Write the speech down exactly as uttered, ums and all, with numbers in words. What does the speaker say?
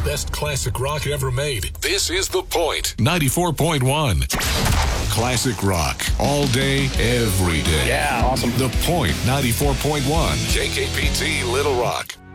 best classic rock ever made. This is The Point, ninety-four point one. Classic rock, all day, every day. Yeah, awesome. The Point, ninety-four point one. K K P T, Little Rock.